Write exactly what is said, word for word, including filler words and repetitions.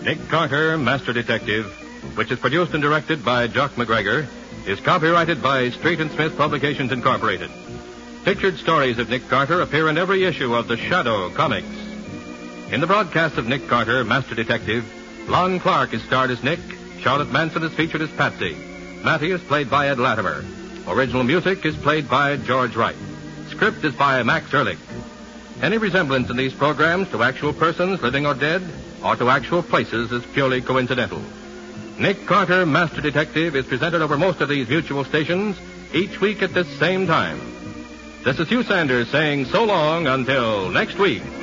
Nick Carter, Master Detective, which is produced and directed by Jock McGregor, is copyrighted by Street and Smith Publications, Incorporated. Pictured stories of Nick Carter appear in every issue of the Shadow comics. In the broadcast of Nick Carter, Master Detective, Lon Clark is starred as Nick, Charlotte Manson is featured as Patsy, Matty is played by Ed Latimer. Original music is played by George Wright. Script is by Max Ehrlich. Any resemblance in these programs to actual persons, living or dead, or to actual places is purely coincidental. Nick Carter, Master Detective, is presented over most of these mutual stations each week at this same time. This is Hugh Sanders saying so long until next week.